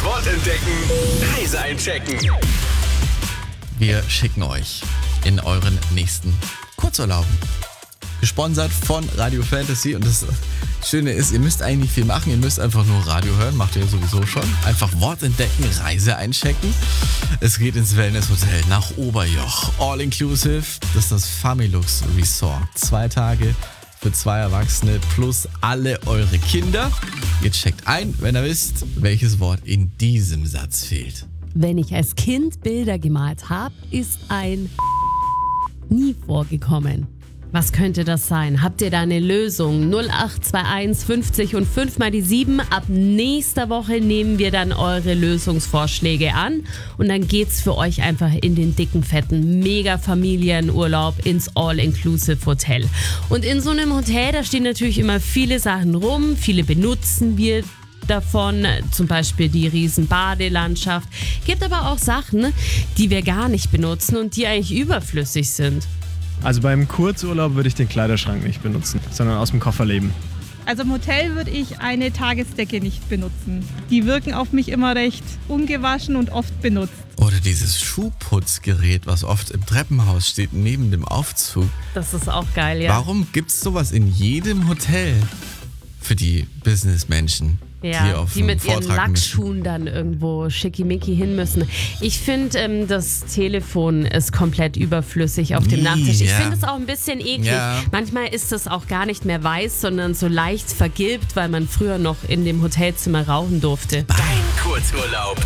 Wort entdecken, Reise einchecken. Wir schicken euch in euren nächsten Kurzurlaub. Gesponsert von Radio Fantasy. Und das Schöne ist, ihr müsst eigentlich nicht viel machen. Ihr müsst einfach nur Radio hören. Macht ihr sowieso schon. Einfach Wort entdecken, Reise einchecken. Es geht ins Wellness-Hotel nach Oberjoch. All inclusive. Das ist das Familux Resort. 2 Tage für 2 Erwachsene plus alle eure Kinder. Ihr checkt ein, wenn ihr wisst, welches Wort in diesem Satz fehlt. Wenn ich als Kind Bilder gemalt habe, ist ein nie vorgekommen. Was könnte das sein? Habt ihr da eine Lösung? 0821 50 und 5 mal die 7. Ab nächster Woche nehmen wir dann eure Lösungsvorschläge an und dann geht's für euch einfach in den dicken, fetten Mega-Familienurlaub ins All-Inclusive-Hotel. Und in so einem Hotel, da stehen natürlich immer viele Sachen rum, viele benutzen wir davon, zum Beispiel die riesen Badelandschaft. Gibt aber auch Sachen, die wir gar nicht benutzen und die eigentlich überflüssig sind. Also beim Kurzurlaub würde ich den Kleiderschrank nicht benutzen, sondern aus dem Koffer leben. Also im Hotel würde ich eine Tagesdecke nicht benutzen. Die wirken auf mich immer recht ungewaschen und oft benutzt. Oder dieses Schuhputzgerät, was oft im Treppenhaus steht, neben dem Aufzug. Das ist auch geil, ja. Warum gibt es sowas in jedem Hotel für die Businessmenschen? Ja, die mit ihren Vortrag Lackschuhen dann irgendwo schickimicki hin müssen. Ich finde, das Telefon ist komplett überflüssig auf dem Nachttisch. Ich finde es auch ein bisschen eklig. Ja. Manchmal ist es auch gar nicht mehr weiß, sondern so leicht vergilbt, weil man früher noch in dem Hotelzimmer rauchen durfte. Dein Kurzurlaub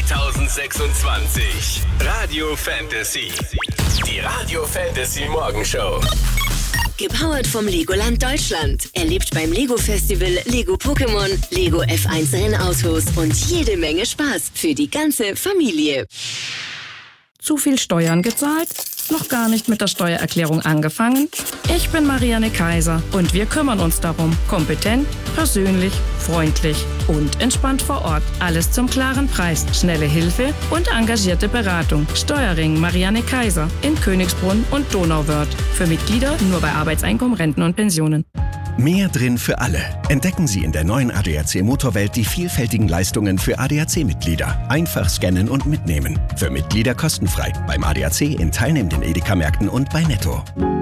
2026. Radio Fantasy. Die Radio Fantasy Morgenshow. Gepowert vom Legoland Deutschland. Erlebt beim Lego Festival Lego Pokémon, Lego F1 Rennautos und jede Menge Spaß für die ganze Familie. Zu viel Steuern gezahlt? Noch gar nicht mit der Steuererklärung angefangen? Ich bin Marianne Kaiser und wir kümmern uns darum. Kompetent, persönlich, freundlich und entspannt vor Ort. Alles zum klaren Preis, schnelle Hilfe und engagierte Beratung. Steuerring Marianne Kaiser in Königsbrunn und Donauwörth. Für Mitglieder nur bei Arbeitseinkommen, Renten und Pensionen. Mehr drin für alle. Entdecken Sie in der neuen ADAC Motorwelt die vielfältigen Leistungen für ADAC-Mitglieder. Einfach scannen und mitnehmen. Für Mitglieder kostenfrei. Beim ADAC in teilnehmenden Edeka-Märkten und bei Netto.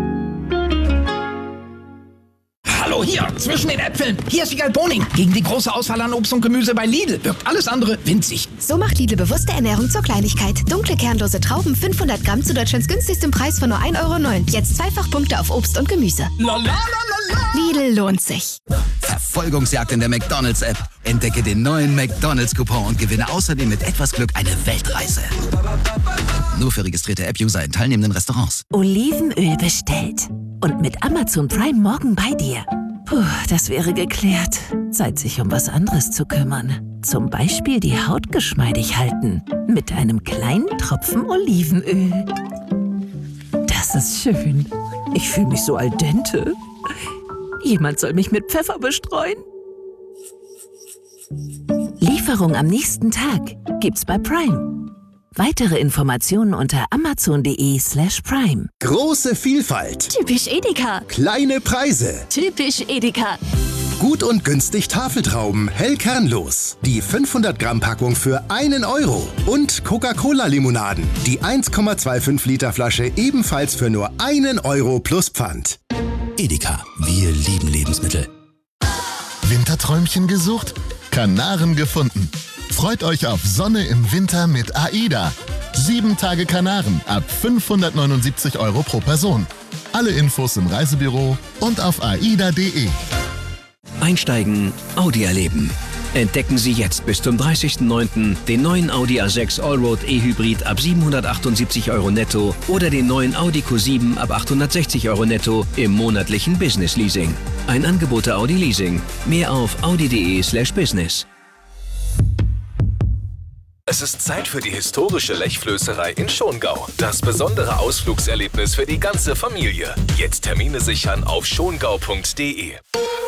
Hallo hier, zwischen den Äpfeln. Hier ist Wiegald Boning. Gegen die große Auswahl an Obst und Gemüse bei Lidl wirkt alles andere winzig. So macht Lidl bewusste Ernährung zur Kleinigkeit. Dunkle kernlose Trauben 500 Gramm zu Deutschlands günstigstem Preis von nur 1,09 €. Jetzt Zweifachpunkte auf Obst und Gemüse. Lidl lohnt sich. Verfolgungsjagd in der McDonald's-App. Entdecke den neuen McDonald's-Coupon und gewinne außerdem mit etwas Glück eine Weltreise. Nur für registrierte App-User in teilnehmenden Restaurants. Olivenöl bestellt. Und mit Amazon Prime morgen bei dir. Puh, das wäre geklärt. Zeit, sich um was anderes zu kümmern. Zum Beispiel die Haut geschmeidig halten. Mit einem kleinen Tropfen Olivenöl. Das ist schön. Ich fühle mich so al dente. Jemand soll mich mit Pfeffer bestreuen. Lieferung am nächsten Tag gibt's bei Prime. Weitere Informationen unter amazon.de/prime. Große Vielfalt. Typisch Edeka. Kleine Preise. Typisch Edeka. Gut und günstig Tafeltrauben, hell kernlos. Die 500 Gramm Packung für 1 €. Und Coca-Cola-Limonaden. Die 1,25 Liter Flasche ebenfalls für nur 1 € plus Pfand. Edeka, wir lieben Lebensmittel. Winterträumchen gesucht? Kanaren gefunden. Freut euch auf Sonne im Winter mit AIDA. 7 Tage Kanaren ab 579 € pro Person. Alle Infos im Reisebüro und auf aida.de. Einsteigen, Audi erleben. Entdecken Sie jetzt bis zum 30.09. den neuen Audi A6 Allroad E-Hybrid ab 778 € netto oder den neuen Audi Q7 ab 860 € netto im monatlichen Business Leasing. Ein Angebot der Audi Leasing. Mehr auf audi.de/business. Es ist Zeit für die historische Lechflößerei in Schongau. Das besondere Ausflugserlebnis für die ganze Familie. Jetzt Termine sichern auf schongau.de.